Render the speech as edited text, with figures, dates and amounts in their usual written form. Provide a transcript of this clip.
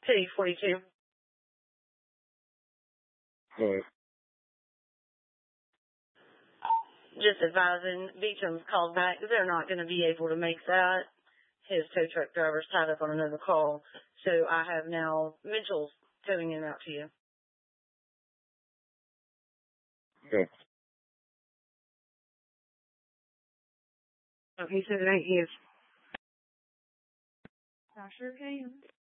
P42. All right. Just advising, Beecham called back. They're not going to be able to make that. His tow truck driver's tied up on another call. So I have now Mitchell's towing him out to you. Okay. He said it ain't his. I sure can.